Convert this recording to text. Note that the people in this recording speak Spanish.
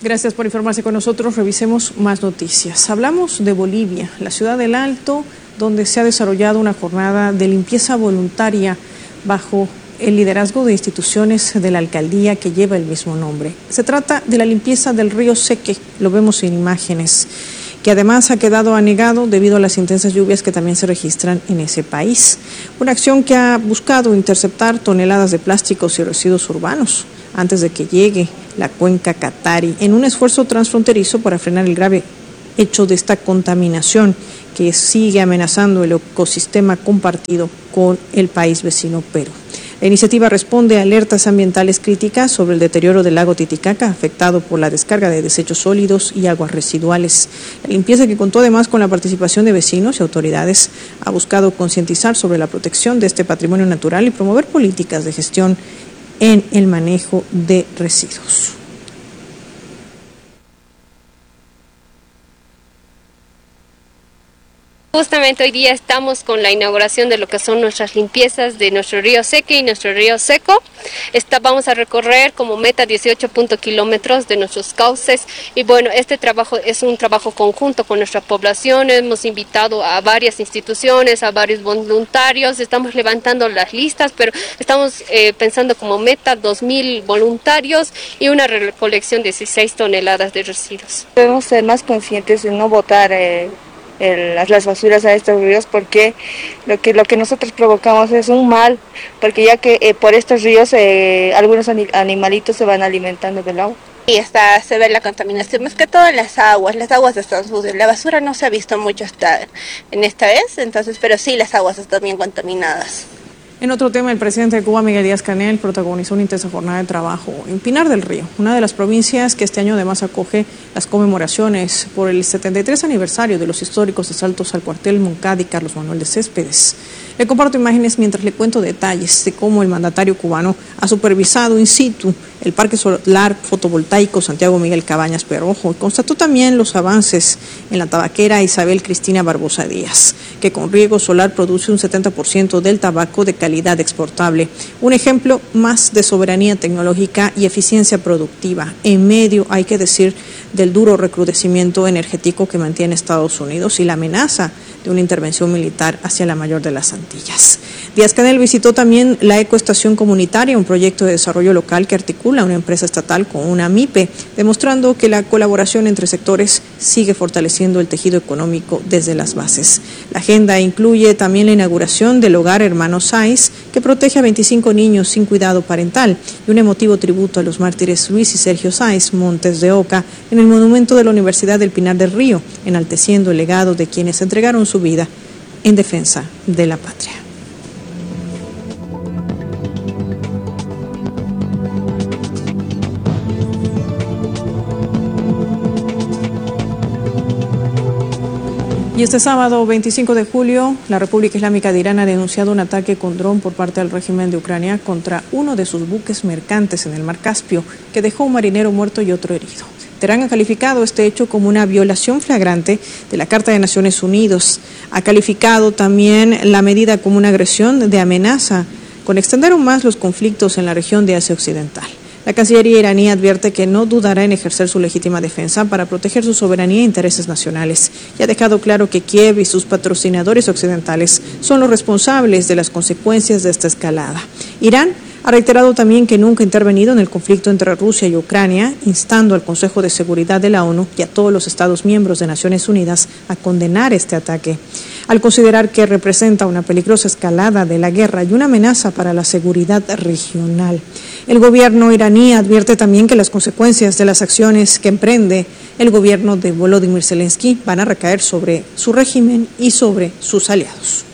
Gracias por informarse con nosotros. Revisemos más noticias. Hablamos de Bolivia, la ciudad del Alto, donde se ha desarrollado una jornada de limpieza voluntaria bajo el liderazgo de instituciones de la alcaldía que lleva el mismo nombre. Se trata de la limpieza del río Seque, lo vemos en imágenes, que además ha quedado anegado debido a las intensas lluvias que también se registran en ese país. Una acción que ha buscado interceptar toneladas de plásticos y residuos urbanos antes de que llegue la cuenca Catari, en un esfuerzo transfronterizo para frenar el grave hecho de esta contaminación que sigue amenazando el ecosistema compartido con el país vecino Perú. La iniciativa responde a alertas ambientales críticas sobre el deterioro del lago Titicaca, afectado por la descarga de desechos sólidos y aguas residuales. La limpieza, que contó además con la participación de vecinos y autoridades, ha buscado concientizar sobre la protección de este patrimonio natural y promover políticas de gestión en el manejo de residuos. Justamente hoy día estamos con la inauguración de lo que son nuestras limpiezas de nuestro río Seque y nuestro río Seco. Vamos a recorrer como meta 18 kilómetros de nuestros cauces y bueno, este trabajo es un trabajo conjunto con nuestra población. Hemos invitado a varias instituciones, a varios voluntarios, estamos levantando las listas, pero estamos pensando como meta 2.000 voluntarios y una recolección de 16 toneladas de residuos. Debemos ser más conscientes de no botar las basuras a estos ríos, porque lo que nosotros provocamos es un mal, porque ya que por estos ríos algunos animalitos se van alimentando del agua. Y se ve la contaminación, más que todo en las aguas están sucias, la basura no se ha visto mucho en esta vez, entonces, pero sí las aguas están bien contaminadas. En otro tema, el presidente de Cuba, Miguel Díaz-Canel, protagonizó una intensa jornada de trabajo en Pinar del Río, una de las provincias que este año además acoge las conmemoraciones por el 73 aniversario de los históricos asaltos al cuartel Moncada y Carlos Manuel de Céspedes. Le comparto imágenes mientras le cuento detalles de cómo el mandatario cubano ha supervisado in situ el Parque Solar Fotovoltaico Santiago Miguel Cabañas Perrojo y constató también los avances en la tabaquera Isabel Cristina Barbosa Díaz, que con riego solar produce un 70% del tabaco de calidad exportable. Un ejemplo más de soberanía tecnológica y eficiencia productiva, en medio, hay que decir, del duro recrudecimiento energético que mantiene Estados Unidos y la amenaza de una intervención militar hacia la mayor de las Antillas. Díaz-Canel visitó también la Ecoestación Comunitaria, un proyecto de desarrollo local que articula una empresa estatal con una MIPE, demostrando que la colaboración entre sectores sigue fortaleciendo el tejido económico desde las bases. La agenda incluye también la inauguración del Hogar Hermanos Sáiz, que protege a 25 niños sin cuidado parental, y un emotivo tributo a los mártires Luis y Sergio Sáiz Montes de Oca en el monumento de la Universidad del Pinar del Río, enalteciendo el legado de quienes entregaron su vida en defensa de la patria. Y este sábado 25 de julio, la República Islámica de Irán ha denunciado un ataque con dron por parte del régimen de Ucrania contra uno de sus buques mercantes en el Mar Caspio, que dejó un marinero muerto y otro herido. Teherán ha calificado este hecho como una violación flagrante de la Carta de Naciones Unidas. Ha calificado también la medida como una agresión de amenaza, con extender aún más los conflictos en la región de Asia Occidental. La Cancillería iraní advierte que no dudará en ejercer su legítima defensa para proteger su soberanía e intereses nacionales, y ha dejado claro que Kiev y sus patrocinadores occidentales son los responsables de las consecuencias de esta escalada. Irán ha reiterado también que nunca ha intervenido en el conflicto entre Rusia y Ucrania, instando al Consejo de Seguridad de la ONU y a todos los Estados miembros de Naciones Unidas a condenar este ataque, al considerar que representa una peligrosa escalada de la guerra y una amenaza para la seguridad regional. El gobierno iraní advierte también que las consecuencias de las acciones que emprende el gobierno de Volodymyr Zelensky van a recaer sobre su régimen y sobre sus aliados.